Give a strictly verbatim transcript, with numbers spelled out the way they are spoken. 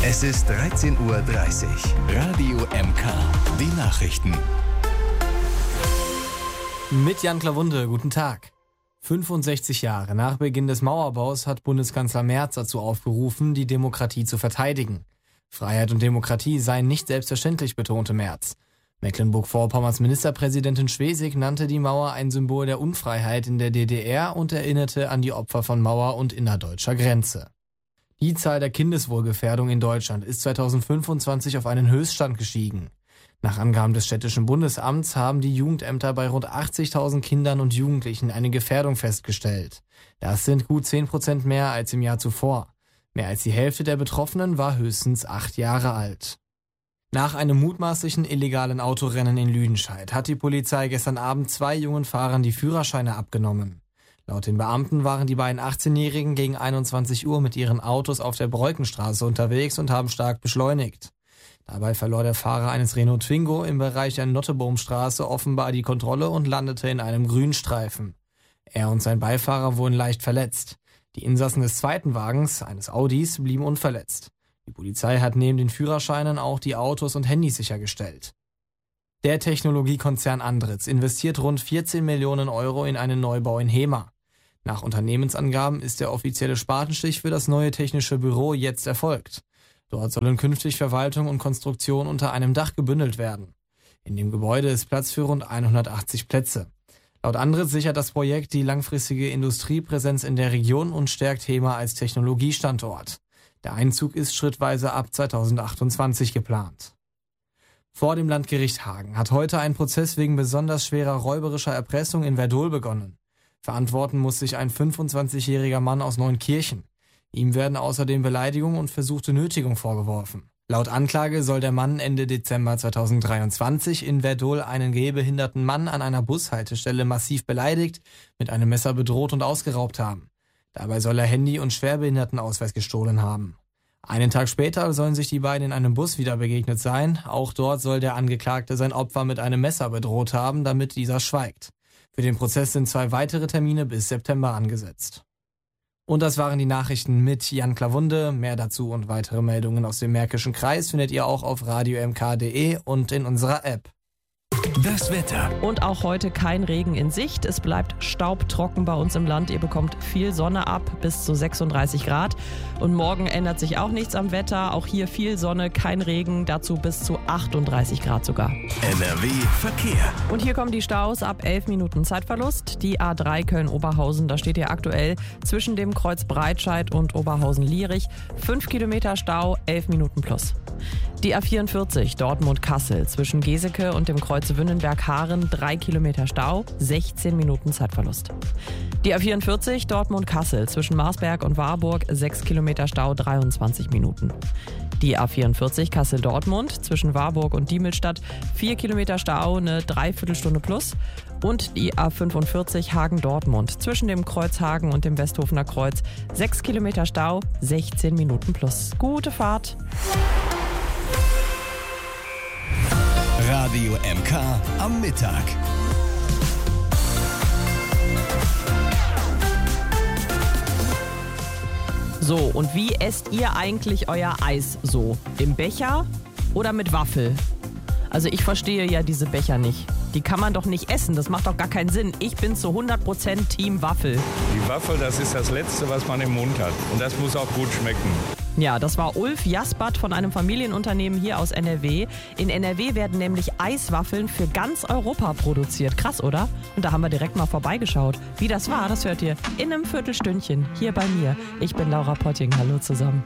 Es ist dreizehn Uhr dreißig. Radio M K. Die Nachrichten. Mit Jan Klawunde, guten Tag. fünfundsechzig Jahre nach Beginn des Mauerbaus hat Bundeskanzler Merz dazu aufgerufen, die Demokratie zu verteidigen. Freiheit und Demokratie seien nicht selbstverständlich, betonte Merz. Mecklenburg-Vorpommerns Ministerpräsidentin Schwesig nannte die Mauer ein Symbol der Unfreiheit in der D D R und erinnerte an die Opfer von Mauer- und innerdeutscher Grenze. Die Zahl der Kindeswohlgefährdung in Deutschland ist zweitausendfünfundzwanzig auf einen Höchststand gestiegen. Nach Angaben des Städtischen Bundesamts haben die Jugendämter bei rund achtzigtausend Kindern und Jugendlichen eine Gefährdung festgestellt. Das sind gut zehn Prozent mehr als im Jahr zuvor. Mehr als die Hälfte der Betroffenen war höchstens acht Jahre alt. Nach einem mutmaßlichen illegalen Autorennen in Lüdenscheid hat die Polizei gestern Abend zwei jungen Fahrern die Führerscheine abgenommen. Laut den Beamten waren die beiden achtzehnjährigen gegen einundzwanzig Uhr mit ihren Autos auf der Breukenstraße unterwegs und haben stark beschleunigt. Dabei verlor der Fahrer eines Renault Twingo im Bereich der Nottebohmstraße offenbar die Kontrolle und landete in einem Grünstreifen. Er und sein Beifahrer wurden leicht verletzt. Die Insassen des zweiten Wagens, eines Audis, blieben unverletzt. Die Polizei hat neben den Führerscheinen auch die Autos und Handys sichergestellt. Der Technologiekonzern Andritz investiert rund vierzehn Millionen Euro in einen Neubau in Hemer. Nach Unternehmensangaben ist der offizielle Spatenstich für das neue technische Büro jetzt erfolgt. Dort sollen künftig Verwaltung und Konstruktion unter einem Dach gebündelt werden. In dem Gebäude ist Platz für rund hundertachtzig Plätze. Laut Andritz sichert das Projekt die langfristige Industriepräsenz in der Region und stärkt Hemer als Technologiestandort. Der Einzug ist schrittweise ab zweitausendachtundzwanzig geplant. Vor dem Landgericht Hagen hat heute ein Prozess wegen besonders schwerer räuberischer Erpressung in Werdohl begonnen. Verantworten muss sich ein fünfundzwanzigjähriger Mann aus Neunkirchen. Ihm werden außerdem Beleidigung und versuchte Nötigung vorgeworfen. Laut Anklage soll der Mann Ende Dezember zweitausenddreiundzwanzig in Werdohl einen gehbehinderten Mann an einer Bushaltestelle massiv beleidigt, mit einem Messer bedroht und ausgeraubt haben. Dabei soll er Handy und Schwerbehindertenausweis gestohlen haben. Einen Tag später sollen sich die beiden in einem Bus wieder begegnet sein. Auch dort soll der Angeklagte sein Opfer mit einem Messer bedroht haben, damit dieser schweigt. Für den Prozess sind zwei weitere Termine bis September angesetzt. Und das waren die Nachrichten mit Jan Klawunde. Mehr dazu und weitere Meldungen aus dem Märkischen Kreis findet ihr auch auf radio m k punkt d e und in unserer App. Das Wetter. Und auch heute kein Regen in Sicht. Es bleibt staubtrocken bei uns im Land. Ihr bekommt viel Sonne ab, bis zu sechsunddreißig Grad. Und morgen ändert sich auch nichts am Wetter. Auch hier viel Sonne, kein Regen. Dazu bis zu achtunddreißig Grad sogar. N R W Verkehr. Und hier kommen die Staus ab elf Minuten Zeitverlust. Die A drei Köln-Oberhausen, da steht ihr aktuell zwischen dem Kreuz Breitscheid und Oberhausen-Lierich. fünf Kilometer Stau, elf Minuten plus. Die A vierundvierzig Dortmund-Kassel zwischen Geseke und dem Kreuz Wünnenberg-Haaren, drei Kilometer Stau, sechzehn Minuten Zeitverlust. Die A vierundvierzig Dortmund-Kassel zwischen Marsberg und Warburg, sechs Kilometer Stau, dreiundzwanzig Minuten. Die A vierundvierzig Kassel-Dortmund zwischen Warburg und Diemelstadt, vier Kilometer Stau, eine Dreiviertelstunde plus. Und die A fünfundvierzig Hagen-Dortmund zwischen dem Kreuz Hagen und dem Westhofener Kreuz, sechs Kilometer Stau, sechzehn Minuten plus. Gute Fahrt! Radio M K am Mittag. So, und wie esst ihr eigentlich euer Eis so? Im Becher oder mit Waffel? Also ich verstehe ja diese Becher nicht. Die kann man doch nicht essen, das macht doch gar keinen Sinn. Ich bin zu hundert Prozent Team Waffel. Die Waffel, das ist das Letzte, was man im Mund hat. Und das muss auch gut schmecken. Ja, das war Ulf Jaspert von einem Familienunternehmen hier aus N R W. In N R W werden nämlich Eiswaffeln für ganz Europa produziert. Krass, oder? Und da haben wir direkt mal vorbeigeschaut. Wie das war, das hört ihr in einem Viertelstündchen hier bei mir. Ich bin Laura Potting. Hallo zusammen.